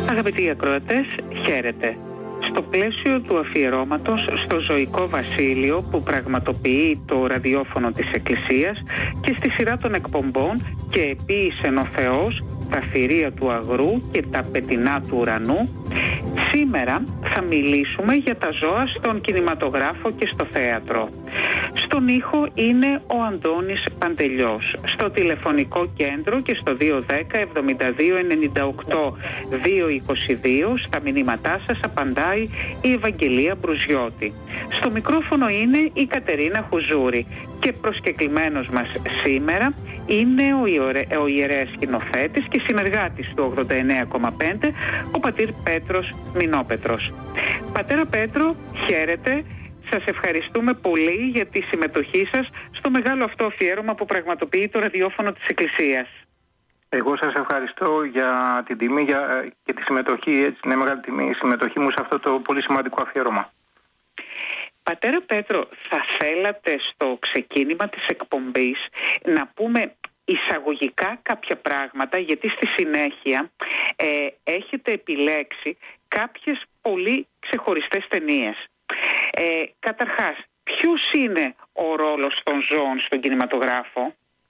Αγαπητοί ακροατές, χαίρετε. Στο πλαίσιο του αφιερώματος στο ζωικό βασίλειο που πραγματοποιεί το ραδιόφωνο της Εκκλησίας και στη σειρά των εκπομπών «Και επίησεν ο Θεός τα θηρία του αγρού και τα πετεινά του ουρανού», σήμερα θα μιλήσουμε για τα ζώα στον κινηματογράφο και στο θέατρο. Στον ήχο είναι ο Αντώνης Παντελιός. Στο τηλεφωνικό κέντρο και στο 210 72 98 222 στα μηνύματά σας απαντάει η Ευαγγελία Μπρουζιώτη. Στο μικρόφωνο είναι η Κατερίνα Χουζούρη και προσκεκλημένος μας σήμερα είναι ο ιερέας σκηνοθέτης και συνεργάτης του 89,5, ο πατήρ Πέτρος Μινόπετρος. Πατέρα Πέτρο, χαίρετε. Σας ευχαριστούμε πολύ για τη συμμετοχή σας στο μεγάλο αυτό αφιέρωμα που πραγματοποιεί το ραδιόφωνο της Εκκλησίας. Εγώ σας ευχαριστώ για την τιμή και τη συμμετοχή, έτσι είναι μεγάλη τιμή η συμμετοχή μου σε αυτό το πολύ σημαντικό αφιέρωμα. Πατέρα Πέτρο, θα θέλατε στο ξεκίνημα της εκπομπής να πούμε εισαγωγικά κάποια πράγματα, γιατί στη συνέχεια έχετε επιλέξει κάποιες πολύ ξεχωριστές ταινίες. Καταρχάς, ποιος είναι ο ρόλος των ζώων στον κινηματογράφο?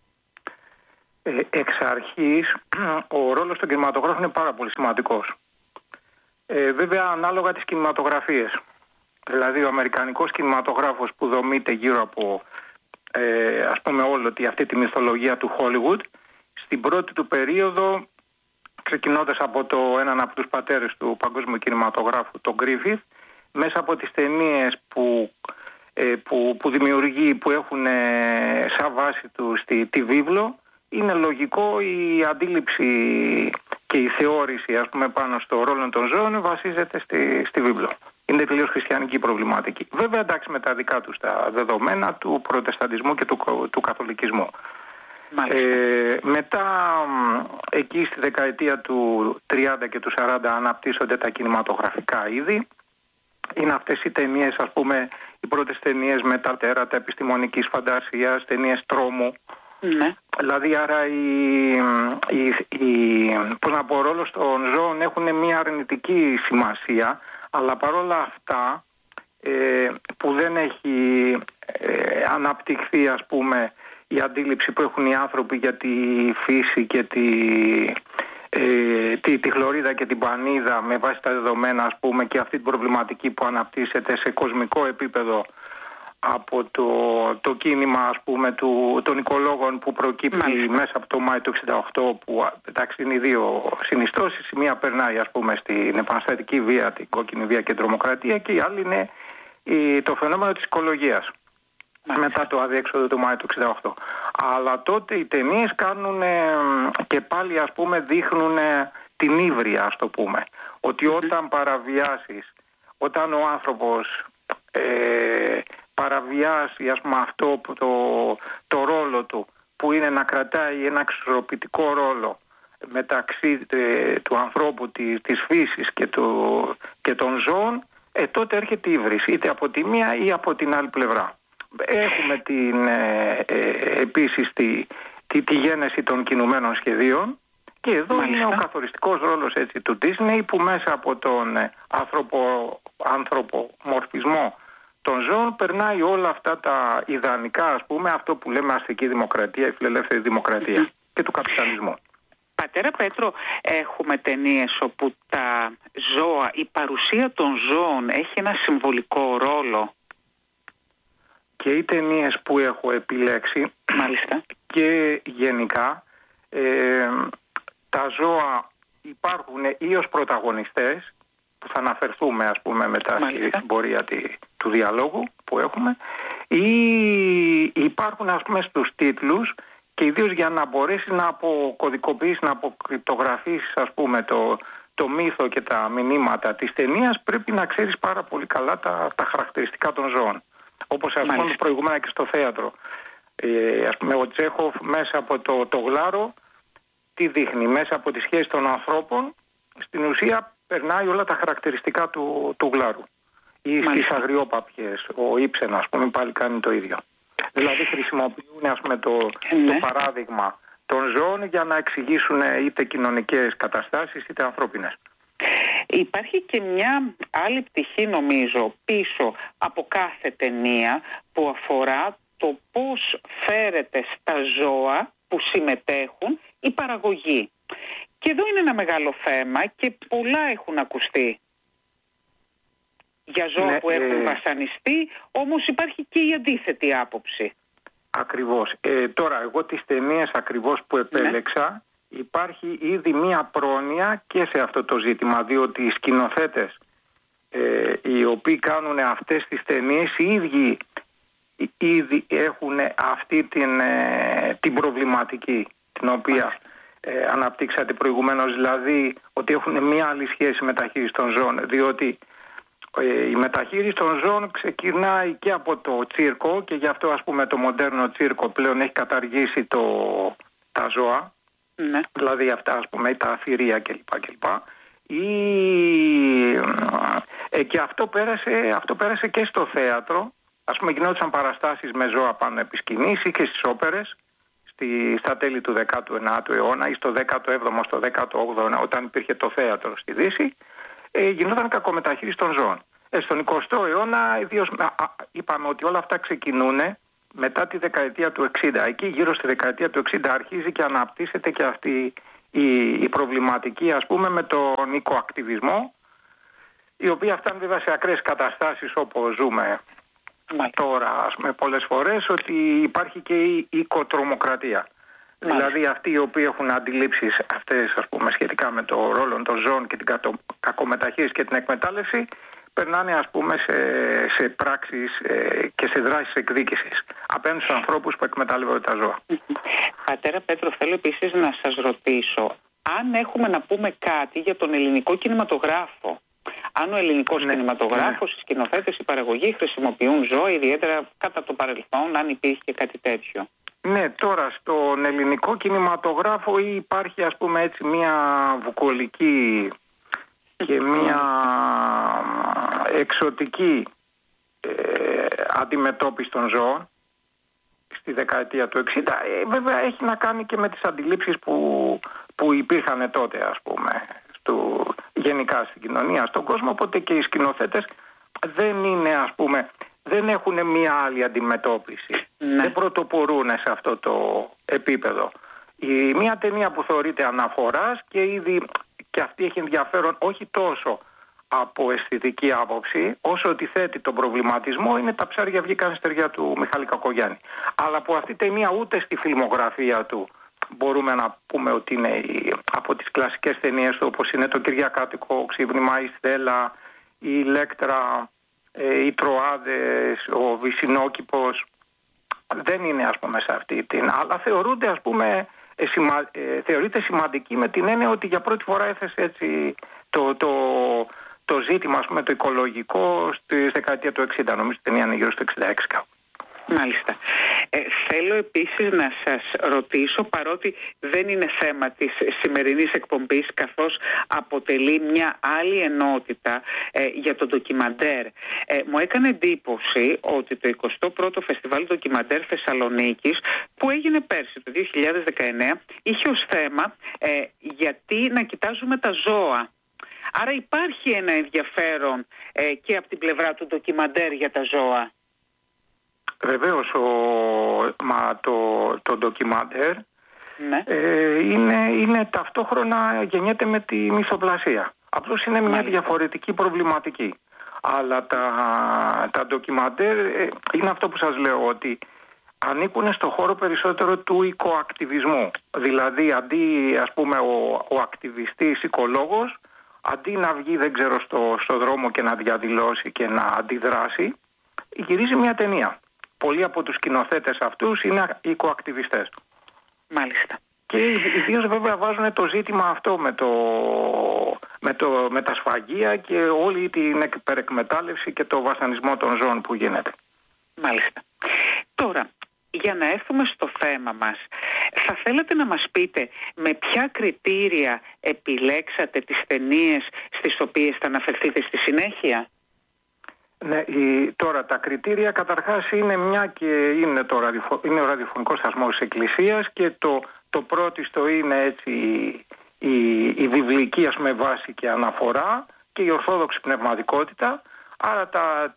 Εξ αρχής, ο ρόλος στον κινηματογράφο είναι πάρα πολύ σημαντικός. Βέβαια, ανάλογα τις κινηματογραφίες. Δηλαδή, ο αμερικανικός κινηματογράφος που δομείται γύρω από ας πούμε αυτή τη μυθολογία του Hollywood, στην πρώτη του περίοδο, ξεκινώντας από έναν από τους πατέρες του παγκόσμιου κινηματογράφου, τον Griffith, μέσα από τις ταινίες που δημιουργεί, που έχουν σαν βάση του τη βίβλο, είναι λογικό η αντίληψη και η θεώρηση, ας πούμε, πάνω στο ρόλο των ζώων βασίζεται στη βίβλο. Είναι τελείως χριστιανική προβληματική. Βέβαια, εντάξει, με τα δικά τους τα δεδομένα του προτεσταντισμού και του καθολικισμού. Μετά, εκεί στη δεκαετία του 30 και του 40 αναπτύσσονται τα κινηματογραφικά είδη. Είναι αυτές οι ταινίες, ας πούμε, οι πρώτες ταινίες με τα τέρατα επιστημονικής φαντασίας, ταινίες τρόμου. Ναι. Δηλαδή, άρα ο ρόλος των ζώων έχουν μια αρνητική σημασία, αλλά παρόλα αυτά που δεν έχει αναπτυχθεί, ας πούμε, η αντίληψη που έχουν οι άνθρωποι για τη φύση και τη χλωρίδα και την πανίδα με βάση τα δεδομένα, ας πούμε, και αυτή την προβληματική που αναπτύσσεται σε κοσμικό επίπεδο από το κίνημα, ας πούμε, των οικολόγων που προκύπτει μέσα από το Μάη του 68, που εντάξει είναι οι δύο συνιστώσεις. Η μία περνάει, ας πούμε, στην επαναστατική βία, την κόκκινη βία και την τρομοκρατία, και η άλλη είναι το φαινόμενο της οικολογίας μετά το αδιέξοδο του Μάη του 68. Αλλά τότε οι ταινίες κάνουν και πάλι, ας πούμε, δείχνουν την ύβρια, ας το πούμε, ότι όταν παραβιάσεις, όταν ο άνθρωπος παραβιάσει, ας πούμε, αυτό το ρόλο του, που είναι να κρατάει ένα εξισορροπητικό ρόλο μεταξύ του ανθρώπου, της φύσης και των ζώων, τότε έρχεται η ύβριση, είτε από τη μία ή από την άλλη πλευρά. Έχουμε επίσης τη γένεση των κινουμένων σχεδίων, και εδώ είναι ο καθοριστικός ρόλος, έτσι, του Disney, που μέσα από τον ανθρωπομορφισμό των ζώων περνάει όλα αυτά τα ιδανικά, ας πούμε, αυτό που λέμε αστική δημοκρατία, η φιλελεύθερη δημοκρατία και του καπιταλισμού. Πατέρα Πέτρο, έχουμε ταινίες όπου τα ζώα, η παρουσία των ζώων έχει ένα συμβολικό ρόλο? Και οι ταινίες που έχω επιλέξει, μάλιστα, και γενικά τα ζώα υπάρχουν ή ως πρωταγωνιστές, που θα αναφερθούμε, ας πούμε, μετά στην πορεία του διαλόγου που έχουμε, ή υπάρχουν, ας πούμε, στους τίτλους, και ιδίως για να μπορέσει να αποκωδικοποιήσει, να αποκρυπτογραφήσει, ας πούμε, το μύθο και τα μηνύματα της ταινίας, πρέπει να ξέρεις πάρα πολύ καλά τα χαρακτηριστικά των ζώων. Όπως, ας πούμε, προηγούμενα και στο θέατρο. Ας πούμε, ο Τσέχοφ μέσα από το γλάρο τι δείχνει? Μέσα από τη σχέση των ανθρώπων, στην ουσία περνάει όλα τα χαρακτηριστικά του γλάρου. Ή στις αγριόπαπιες, ο Ήψεν, ας πούμε, πάλι κάνει το ίδιο. Δηλαδή χρησιμοποιούν, ας πούμε, το παράδειγμα των ζώων για να εξηγήσουν είτε κοινωνικές καταστάσεις είτε ανθρώπινες. Υπάρχει και μια άλλη πτυχή, νομίζω, πίσω από κάθε ταινία που αφορά το πώς φέρεται στα ζώα που συμμετέχουν η παραγωγή. Και εδώ είναι ένα μεγάλο θέμα και πολλά έχουν ακουστεί για ζώα που έχουν βασανιστεί, όμως υπάρχει και η αντίθετη άποψη. Ακριβώς. Τώρα, εγώ τις ταινίες ακριβώς που επέλεξα, υπάρχει ήδη μία πρόνοια και σε αυτό το ζήτημα, διότι οι σκηνοθέτες οι οποίοι κάνουν αυτές τις ταινίες οι ίδιοι ήδη έχουν αυτή την προβληματική την οποία αναπτύξατε προηγουμένως, δηλαδή ότι έχουν μία άλλη σχέση μεταχείριση των ζώων, διότι η μεταχείριση των ζώων ξεκινάει και από το τσίρκο και γι' αυτό, ας πούμε, το μοντέρνο τσίρκο πλέον έχει καταργήσει τα ζώα, δηλαδή αυτά, ας πούμε, τα θηρία κλπ. Και αυτό πέρασε και στο θέατρο. Ας πούμε, γινόντουσαν παραστάσεις με ζώα πάνω επί σκηνής ή και στις όπερες στα τέλη του 19ου αιώνα ή στο 17ο, στο 18ο αιώνα, όταν υπήρχε το θέατρο στη Δύση, γινόταν κακομεταχείριση των ζώων. Στον 20ο αιώνα, ιδίως, είπαμε ότι όλα αυτά ξεκινούν μετά τη δεκαετία του 60. Εκεί γύρω στη δεκαετία του 60 αρχίζει και αναπτύσσεται και αυτή η προβληματική, ας πούμε, με τον οικοακτιβισμό, η οποία φτάνει βέβαια σε ακραίες καταστάσεις όπως ζούμε τώρα, ας πούμε, πολλές φορές, ότι υπάρχει και η οικοτρομοκρατία. Δηλαδή αυτοί οι οποίοι έχουν αντιλήψεις αυτές, ας πούμε, σχετικά με το ρόλο των ζώων και την κακομεταχείριση και την εκμετάλλευση, περνάνε, ας πούμε, σε πράξεις και σε δράσεις εκδίκησης απέναντι στους ανθρώπους που εκμεταλλεύονται τα ζώα. Πατέρα Πέτρο, θέλω επίσης να σας ρωτήσω αν έχουμε να πούμε κάτι για τον ελληνικό κινηματογράφο. Αν ο ελληνικός κινηματογράφος, οι σκηνοθέτες, οι παραγωγοί χρησιμοποιούν ζώα, ιδιαίτερα κατά το παρελθόν, αν υπήρχε και κάτι τέτοιο. Ναι, τώρα στον ελληνικό κινηματογράφο υπάρχει, ας πούμε, έτσι μια βουκολική και μια εξωτική αντιμετώπιση των ζώων στη δεκαετία του 60. Βέβαια έχει να κάνει και με τις αντιλήψεις που υπήρχαν τότε, ας πούμε, γενικά στην κοινωνία, στον κόσμο, οπότε και οι σκηνοθέτες δεν είναι, ας πούμε, δεν έχουν μία άλλη αντιμετώπιση. Δεν πρωτοπορούν σε αυτό το επίπεδο. Μία ταινία που θεωρείται αναφοράς και ήδη και αυτή έχει ενδιαφέρον όχι τόσο από αισθητική άποψη, όσο ότι θέτει τον προβληματισμό, είναι «Τα ψάρια βγήκαν στεριά» του Μιχάλη Κακογιάννη. Αλλά από αυτή τη ταινία ούτε στη φιλμογραφία του μπορούμε να πούμε ότι είναι από τις κλασικές ταινίες του, όπως είναι το Κυριακάτικο Ξύπνημα, η Στέλλα, η Ηλέκτρα, οι Τροάδες, ο Βυσσινόκηπος. Δεν είναι, ας πούμε, σε αυτή την... Αλλά θεωρούνται, ας πούμε, θεωρείται σημαντική με την έννοια ότι για πρώτη φορά έθεσε έτσι το ζήτημα, ας πούμε, το οικολογικό στη δεκαετία του 60. Νομίζω ότι η ταινία είναι γύρω στο 66 κάπου. Μάλιστα. Θέλω επίσης να σας ρωτήσω, παρότι δεν είναι θέμα της σημερινής εκπομπής, καθώς αποτελεί μια άλλη ενότητα για το ντοκιμαντέρ. Μου έκανε εντύπωση ότι το 21ο Φεστιβάλ Ντοκιμαντέρ Θεσσαλονίκης, που έγινε πέρσι το 2019, είχε ως θέμα γιατί να κοιτάζουμε τα ζώα. Άρα υπάρχει ένα ενδιαφέρον και από την πλευρά του ντοκιμαντέρ για τα ζώα. Βεβαίως το ντοκιμαντέρ είναι ταυτόχρονα γεννιέται με τη μυθοπλασία. Απλώς είναι μια διαφορετική προβληματική. Αλλά τα ντοκιμαντέρ είναι αυτό που σας λέω, ότι ανήκουν στο χώρο περισσότερο του οικοακτιβισμού. Δηλαδή αντί, ας πούμε, ο ακτιβιστής οικολόγος, αντί να βγει, δεν ξέρω, στο δρόμο και να διαδηλώσει και να αντιδράσει, γυρίζει μια ταινία. Πολλοί από τους σκηνοθέτες αυτούς είναι οικοακτιβιστές. Μάλιστα. Και ιδίως βέβαια βάζουν το ζήτημα αυτό με τα σφαγεία και όλη την υπερεκμετάλλευση και το βασανισμό των ζώων που γίνεται. Μάλιστα. Τώρα, για να έρθουμε στο θέμα μας, θα θέλατε να μας πείτε με ποια κριτήρια επιλέξατε τις ταινίες στις οποίες θα αναφερθείτε στη συνέχεια? Ναι, τώρα τα κριτήρια καταρχάς είναι μια και είναι ο ραδιοφωνικός σταθμός της Εκκλησίας και το πρώτιστο είναι έτσι η βιβλική, ας πούμε, βάση και αναφορά και η ορθόδοξη πνευματικότητα. Άρα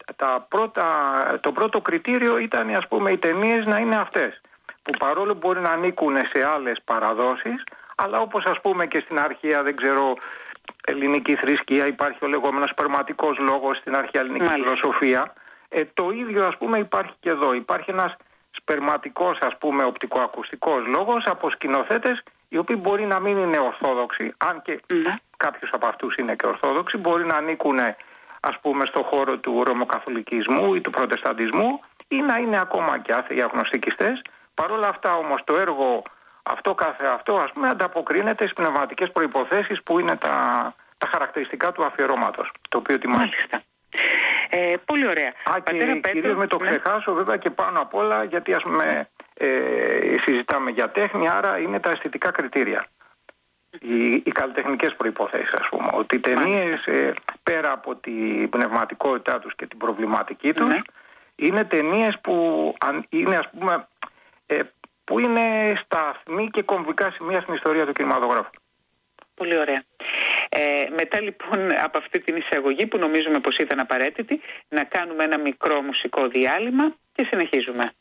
το πρώτο κριτήριο ήταν, ας πούμε, οι ταινίες να είναι αυτές, που παρόλο που μπορεί να ανήκουν σε άλλες παραδόσεις, αλλά όπως, ας πούμε, και στην αρχαία, δεν ξέρω, ελληνική θρησκεία υπάρχει ο λεγόμενος σπερματικός λόγος, στην αρχαία ελληνική φιλοσοφία. Το ίδιο, ας πούμε, υπάρχει και εδώ. Υπάρχει ένας σπερματικός, ας πούμε, οπτικοακουστικός λόγος από σκηνοθέτες οι οποίοι μπορεί να μην είναι ορθόδοξοι, αν και κάποιος από αυτούς είναι και ορθόδοξοι, μπορεί να ανήκουν, ας πούμε, στο χώρο του ρωμοκαθολικισμού ή του προτεσταντισμού, ή να είναι ακόμα και άθεοι αγνωστικιστές. Παρ' όλα αυτά όμως το έργο αυτό καθεαυτό, ας πούμε, ανταποκρίνεται στις πνευματικές προϋποθέσεις που είναι τα χαρακτηριστικά του αφιερώματος, το οποίο τιμάει. Πολύ ωραία. Και κυρίως με το ξεχάσω βέβαια και πάνω απ' όλα, γιατί, ας πούμε, συζητάμε για τέχνη, άρα είναι τα αισθητικά κριτήρια. Οι καλλιτεχνικές προϋποθέσεις, ας πούμε. Ότι οι ταινίες, πέρα από την πνευματικότητά τους και την προβληματική τους, είναι ταινίες που είναι, ας πούμε, που είναι σταθμοί και κομβικά σημεία στην ιστορία του κινηματογράφου. Πολύ ωραία. Μετά λοιπόν από αυτή την εισαγωγή που νομίζουμε πως ήταν απαραίτητη, να κάνουμε ένα μικρό μουσικό διάλειμμα και συνεχίζουμε.